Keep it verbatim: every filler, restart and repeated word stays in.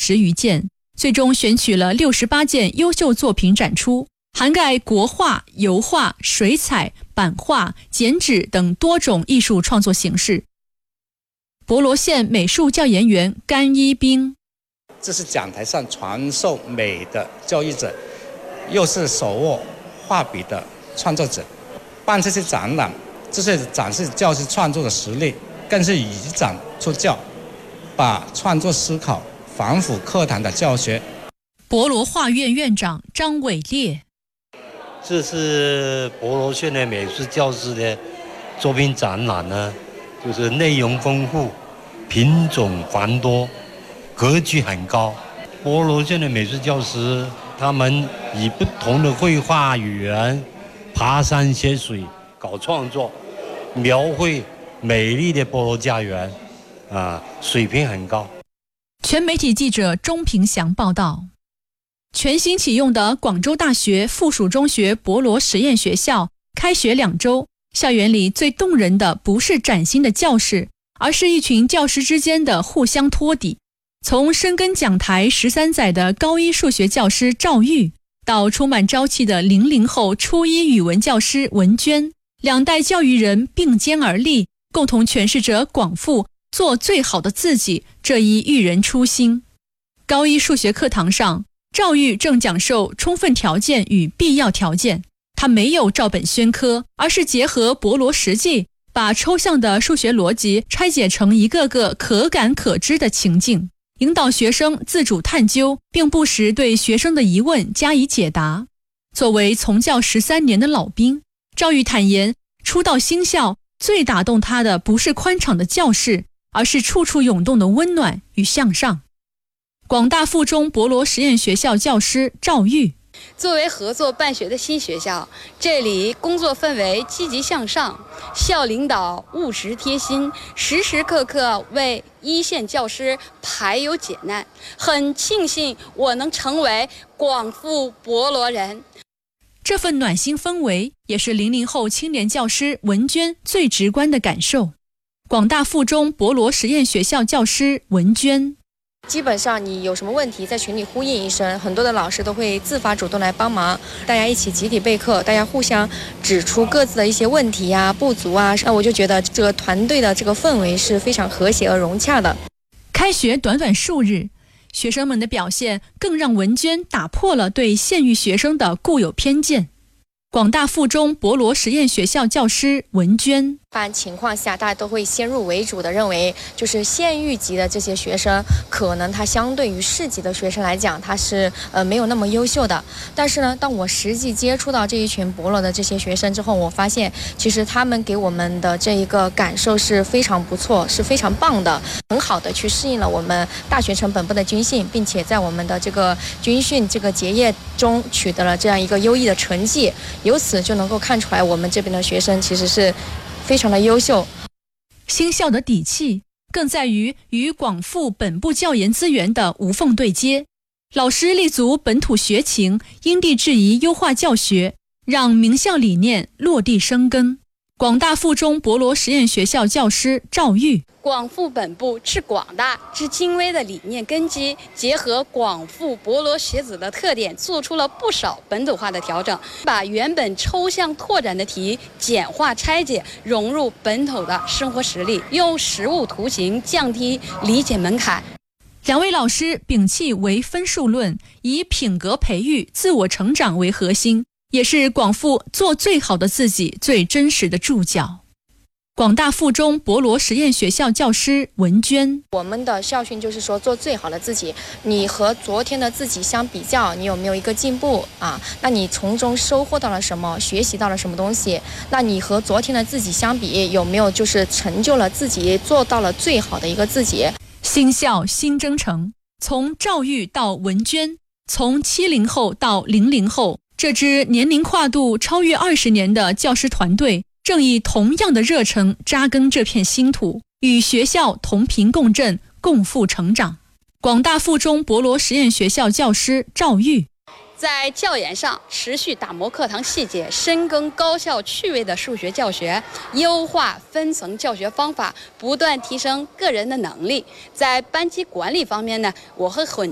十余件，最终选取了六十八件优秀作品展出，涵盖国画、油画、水彩、版画、剪纸等多种艺术创作形式。博罗县美术教研员甘一斌， 这是讲台上传授美的教育者，又是手握画笔的创作者。办这些展览，这是展示教师创作的实力，更是以展出教，把创作思考反腐课堂的教学。 博罗画院院长张伟烈， 这是博罗县的美术教师的作品展览呢，就是内容丰富，品种繁多，格局很高。博罗县的美术教师，他们以不同的绘画语言，爬山涉水搞创作，描绘美丽的博罗家园，啊，水平很高。 全媒体记者钟平祥报道。全新启用的广州大学附属中学博罗实验学校开学两周，校园里最动人的不是崭新的教室，而是一群教师之间的互相托底。从深耕讲台十三载的高一数学教师赵玉，到充满朝气的零零后初一语文教师文娟，两代教育人并肩而立，共同诠释着广附做最好的自己这一育人初心。高一数学课堂上，赵玉正讲授充分条件与必要条件，他没有照本宣科，而是结合博罗实际，把抽象的数学逻辑拆解成一个个可感可知的情境，引导学生自主探究，并不时对学生的疑问加以解答。作为从教十三年的老兵，赵玉坦言，初到新校，最打动他的不是宽敞的教室，而是处处涌动的温暖与向上。广大附中博罗实验学校教师赵玉， 作为合作办学的新学校，这里工作氛围积极向上，校领导务实贴心，时时刻刻为一线教师排忧解难。很庆幸我能成为广附博罗人。 这份暖心氛围也是零零后青年教师文娟最直观的感受。广大附中博罗实验学校教师文娟， 基本上你有什么问题在群里呼应一声，很多的老师都会自发主动来帮忙，大家一起集体备课，大家互相指出各自的一些问题呀、不足啊，那我就觉得这个团队的这个氛围是非常和谐而融洽的。 开学短短数日，学生们的表现更让文娟打破了对县域学生的固有偏见。广大附中博罗实验学校教师文娟， 一般情况下大家都会先入为主的认为，就是县域级的这些学生可能他相对于市级的学生来讲，他是呃没有那么优秀的。但是呢，当我实际接触到这一群博罗的这些学生之后，我发现其实他们给我们的这一个感受是非常不错，是非常棒的，很好的去适应了我们大学城本部的军训，并且在我们的这个军训这个结业中取得了这样一个优异的成绩。由此就能够看出来，我们这边的学生其实是非常的优秀。 新校的底气更在于与广附本部教研资源的无缝对接，老师立足本土学情，因地制宜优化教学，让名校理念落地生根。广大附中博罗实验学校教师赵玉， 广附本部治广大之精微的理念根基，结合广附博罗学子的特点，做出了不少本土化的调整，把原本抽象拓展的题简化拆解，融入本土的生活实例，用实物图形降低理解门槛。 两位老师摒弃唯分数论，以品格培育、自我成长为核心，也是广附做最好的自己最真实的注脚。广大附中博罗实验学校教师文娟， 我们的校训就是说做最好的自己，你和昨天的自己相比较，你有没有一个进步啊？那你从中收获到了什么，学习到了什么东西？那你和昨天的自己相比，有没有就是成就了自己，做到了最好的一个自己？ 新校新征程，从赵玉到文娟，从七零后到零零后，这支年龄跨度超越二十年的教师团队，正以同样的热忱扎根这片新土，与学校同频共振，共赴成长。广大附中博罗实验学校教师赵玉， 在教研上持续打磨课堂细节，深耕高效趣味的数学教学，优化分层教学方法，不断提升个人的能力。在班级管理方面呢，我会很